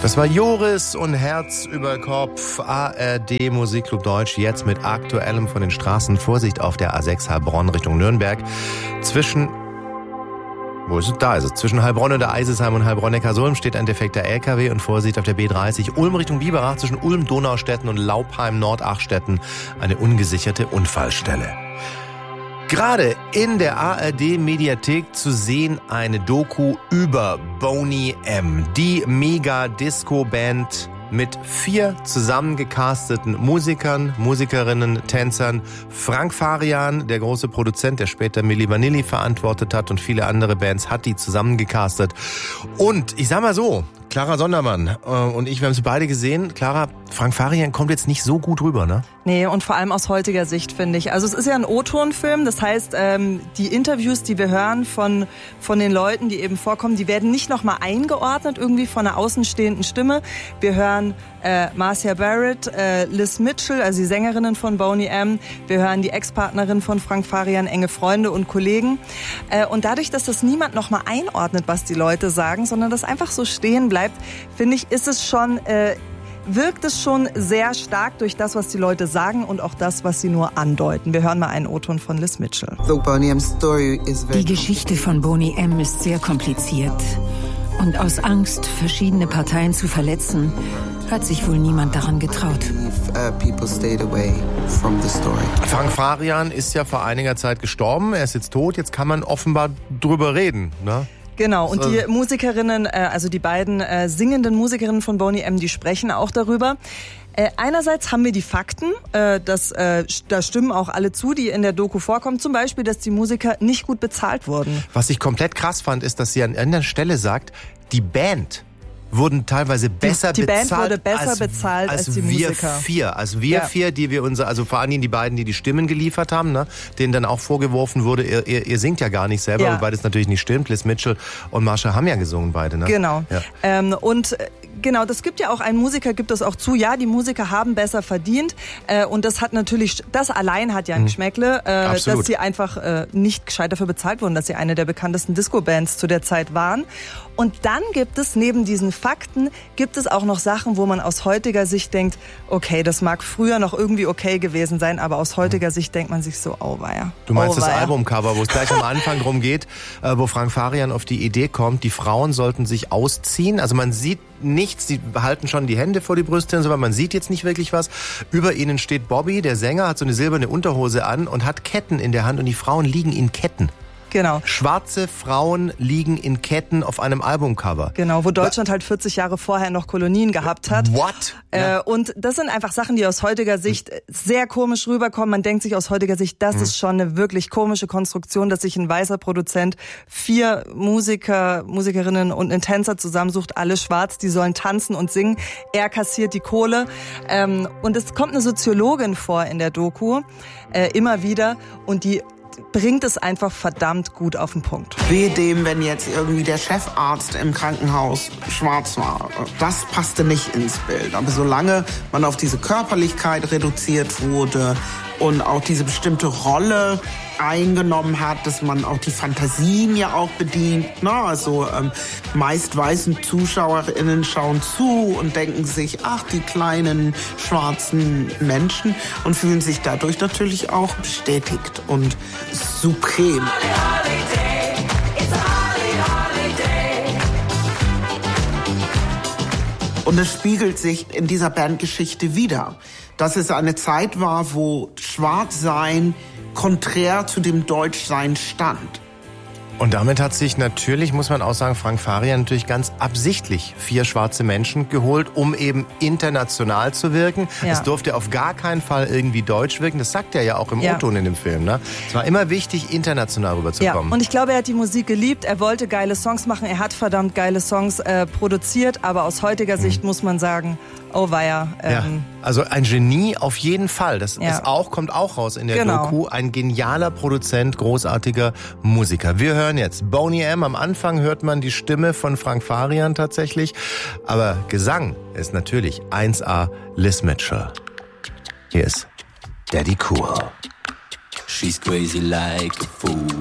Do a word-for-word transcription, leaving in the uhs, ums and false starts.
Das war Joris und Herz über Kopf, A R D Musikclub Deutsch, jetzt mit Aktuellem von den Straßen. Vorsicht auf der A sechs Heilbronn Richtung Nürnberg. Zwischen, wo ist es? Da ist es. Zwischen Heilbronn und der Eisesheim und Heilbronn-Neckarsulm steht ein defekter L K W und Vorsicht auf der B dreißig Ulm Richtung Biberach zwischen Ulm-Donaustetten und Laupheim-Nordachstetten eine ungesicherte Unfallstelle. Gerade in der A R D-Mediathek zu sehen eine Doku über Boney M., die Mega-Disco-Band mit vier zusammengecasteten Musikern, Musikerinnen, Tänzern. Frank Farian, der große Produzent, der später Milli Vanilli verantwortet hat und viele andere Bands, hat die zusammengecastet. Und ich sag mal so, Clara Sondermann äh, und ich, wir haben es beide gesehen. Clara, Frank Farian kommt jetzt nicht so gut rüber, ne? Nee, und vor allem aus heutiger Sicht, finde ich. Also es ist ja ein O-Ton-Film, das heißt, ähm, die Interviews, die wir hören von von den Leuten, die eben vorkommen, die werden nicht nochmal eingeordnet irgendwie von einer außenstehenden Stimme. Wir hören äh, Marcia Barrett, äh, Liz Mitchell, also die Sängerinnen von Boney M. Wir hören die Ex-Partnerin von Frank Farian, enge Freunde und Kollegen. Äh, und dadurch, dass das niemand nochmal einordnet, was die Leute sagen, sondern das einfach so stehen bleibt, finde ich, ist es schon... Äh, wirkt es schon sehr stark durch das, was die Leute sagen und auch das, was sie nur andeuten. Wir hören mal einen O-Ton von Liz Mitchell. Die Geschichte von Boney M. ist sehr kompliziert. Und aus Angst, verschiedene Parteien zu verletzen, hat sich wohl niemand daran getraut. Frank Farian ist ja vor einiger Zeit gestorben. Er ist jetzt tot. Jetzt kann man offenbar drüber reden, ne? Genau, und die Musikerinnen, also die beiden äh, singenden Musikerinnen von Boney M., die sprechen auch darüber. Äh, einerseits haben wir die Fakten, äh, das, äh, da stimmen auch alle zu, die in der Doku vorkommen. Zum Beispiel, dass die Musiker nicht gut bezahlt wurden. Was ich komplett krass fand, ist, dass sie an einer Stelle sagt, die Band wurden teilweise besser die, die bezahlt, Band wurde besser als, bezahlt als, als die wir Musiker. vier. Als wir ja. vier, die wir unser, also vor allen Dingen die beiden, die die Stimmen geliefert haben, ne, denen dann auch vorgeworfen wurde, ihr, ihr, ihr singt ja gar nicht selber, ja. wobei das natürlich nicht stimmt. Liz Mitchell und Marsha haben ja gesungen beide, ne? Genau. Ja. Ähm, und genau, das gibt ja auch, ein Musiker gibt das auch zu, ja, die Musiker haben besser verdient äh, und das hat natürlich, das allein hat ja ein Geschmäckle, äh, dass sie einfach äh, nicht gescheit dafür bezahlt wurden, dass sie eine der bekanntesten Disco-Bands zu der Zeit waren. Und dann gibt es, neben diesen Fakten, gibt es auch noch Sachen, wo man aus heutiger Sicht denkt, okay, das mag früher noch irgendwie okay gewesen sein, aber aus heutiger Sicht denkt man sich so, oh weia. Du meinst oh, das weia. Albumcover, wo es gleich am Anfang drum geht, äh, wo Frank Farian auf die Idee kommt, die Frauen sollten sich ausziehen. Also man sieht nichts, sie halten schon die Hände vor die Brüste und so, aber man sieht jetzt nicht wirklich was. Über ihnen steht Bobby, der Sänger, hat so eine silberne Unterhose an und hat Ketten in der Hand und die Frauen liegen in Ketten. Genau. Schwarze Frauen liegen in Ketten auf einem Albumcover. Genau, wo Deutschland halt vierzig Jahre vorher noch Kolonien gehabt hat. What? Äh, ja. Und das sind einfach Sachen, die aus heutiger Sicht sehr komisch rüberkommen. Man denkt sich aus heutiger Sicht, das mhm. ist schon eine wirklich komische Konstruktion, dass sich ein weißer Produzent vier Musiker, Musikerinnen und einen Tänzer zusammensucht, alle schwarz, die sollen tanzen und singen. Er kassiert die Kohle. Ähm, und es kommt eine Soziologin vor in der Doku, äh, immer wieder, und die bringt es einfach verdammt gut auf den Punkt. Wehe dem, wenn jetzt irgendwie der Chefarzt im Krankenhaus schwarz war. Das passte nicht ins Bild. Aber solange man auf diese Körperlichkeit reduziert wurde und auch diese bestimmte Rolle eingenommen hat, dass man auch die Fantasien ja auch bedient. Na, also ähm, meist weißen ZuschauerInnen schauen zu und denken sich, ach, die kleinen schwarzen Menschen, und fühlen sich dadurch natürlich auch bestätigt und suprem. Und es spiegelt sich in dieser Bandgeschichte wider, dass es eine Zeit war, wo Schwarzsein konträr zu dem Deutschsein stand. Und damit hat sich natürlich, muss man auch sagen, Frank Farian natürlich ganz absichtlich vier schwarze Menschen geholt, um eben international zu wirken. Ja. Es durfte auf gar keinen Fall irgendwie deutsch wirken. Das sagt er ja auch im ja. O-Ton in dem Film. Ne? Es war immer wichtig, international rüberzukommen. Ja. Und ich glaube, er hat die Musik geliebt. Er wollte geile Songs machen. Er hat verdammt geile Songs äh, produziert. Aber aus heutiger mhm. Sicht muss man sagen, oh weia. Ähm, ja. Also ein Genie auf jeden Fall. Das ja. ist auch, kommt auch raus in der genau. Doku. Ein genialer Produzent, großartiger Musiker. Wir hören jetzt Boney M. Am Anfang hört man die Stimme von Frank Farian tatsächlich. Aber Gesang ist natürlich eins A Liz Mitchell. Hier ist Daddy Cool. She's crazy like a fool.